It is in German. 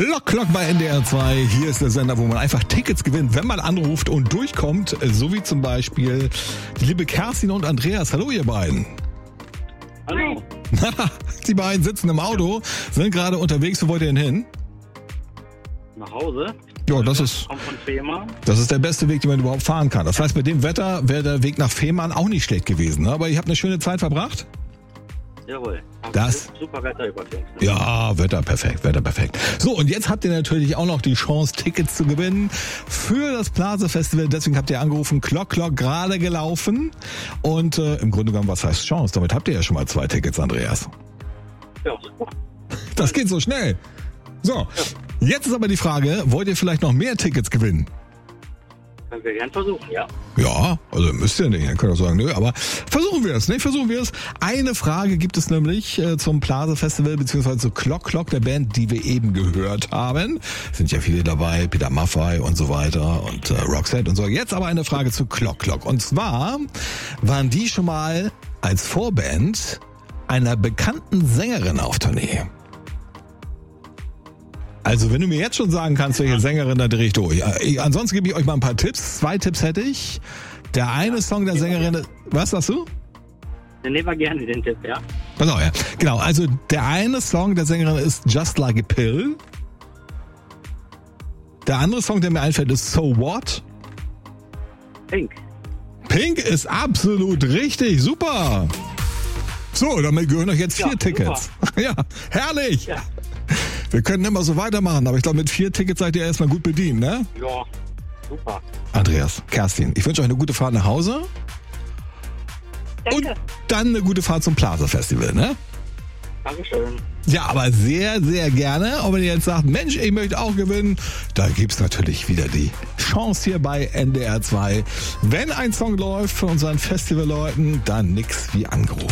Klock bei NDR 2. Hier ist der Sender, wo man einfach Tickets gewinnt, wenn man anruft und durchkommt. So wie zum Beispiel die liebe Kerstin und Andreas. Hallo ihr beiden. Hallo. Die beiden sitzen im Auto, sind gerade unterwegs. Wo wollt ihr denn hin? Nach Hause. Ja, das ist der beste Weg, den man überhaupt fahren kann. Das heißt, bei dem Wetter wäre der Weg nach Fehmarn auch nicht schlecht gewesen. Ne? Aber ihr habt eine schöne Zeit verbracht? Jawohl. Das? Super Wetter übrigens. Ne? Ja, Wetter perfekt. So, und jetzt habt ihr natürlich auch noch die Chance, Tickets zu gewinnen für das Plaza Festival. Deswegen habt ihr angerufen, Klock gerade gelaufen. Und im Grunde genommen, was heißt Chance? Damit habt ihr ja schon mal 2 Tickets, Andreas. Ja, super. Das geht so schnell. So, jetzt ist aber die Frage, wollt ihr vielleicht noch mehr Tickets gewinnen? Können wir gerne versuchen, ja. Ja, also müsst ihr nicht, ihr könnt auch sagen, nö, aber versuchen wir es, ne? Versuchen wir es. Eine Frage gibt es nämlich zum Plaza Festival, beziehungsweise zu Klock, der Band, die wir eben gehört haben. Sind ja viele dabei, Peter Maffay und so weiter und Roxette und so. Jetzt aber eine Frage zu Klock. Und zwar, waren die schon mal als Vorband einer bekannten Sängerin auf Tournee? Also wenn du mir jetzt schon sagen kannst, welche Sängerin, dann drehe ich durch. Ansonsten gebe ich euch mal ein paar Tipps. 2 Tipps hätte ich. Der eine Song der Sängerin... Was sagst du? Dann nehmen wir gerne den Tipp, ja. Pass auf, ja. Genau, also der eine Song der Sängerin ist Just Like a Pill. Der andere Song, der mir einfällt, ist So What? Pink ist absolut richtig. Super. So, damit gehören euch jetzt 4 Tickets. Super. Ja, herrlich. Ja. Wir können immer so weitermachen, aber ich glaube, mit 4 Tickets seid ihr erstmal gut bedient, ne? Ja, super. Andreas, Kerstin, ich wünsche euch eine gute Fahrt nach Hause. Danke. Und dann eine gute Fahrt zum Plaza Festival, ne? Dankeschön. Ja, aber sehr, sehr gerne. Und wenn ihr jetzt sagt, Mensch, ich möchte auch gewinnen, da gibt's natürlich wieder die Chance hier bei NDR 2. Wenn ein Song läuft von unseren Festivalleuten, dann nix wie angerufen.